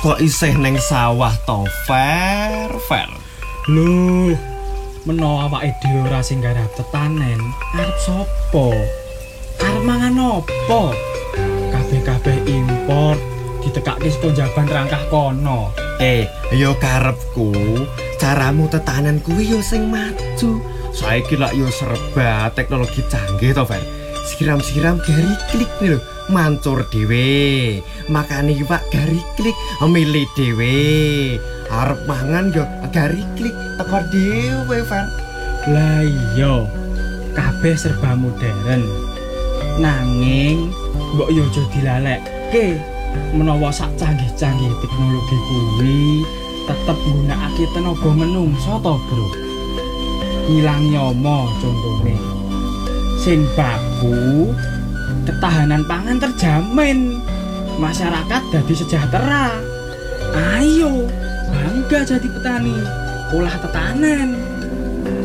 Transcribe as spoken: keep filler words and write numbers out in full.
kok isih neng sawah to Fer Fer. Lho, menawa awake dhewe ora sing garap tetanen, arep sapa? Arep mangan apa? Kabeh-kabeh impor ditekake saka jaban rangkah kono. Eh, yo karepku, caramu tetanen kuwi yo sing maju. Saiki lak yo serba teknologi canggih to, Fer. Siram-siram gari klik nih lho, mancur dhewe. Makane iwak gari klik, milih dhewe. Arep mangan yo gari klik teko dhewe, Fer. Lah iya, kabeh serba modern. Nanging mbok yo aja dilalekke. Menawa sak canggih-canggih teknologi kuwi tetep nggunakake tenaga menungso to, Bro. Ngilang nyomo contone. Sing baku, ketahanan pangan terjamin. Masyarakat dadi sejahtera. Ayo, bangga jadi petani, olah tetanen.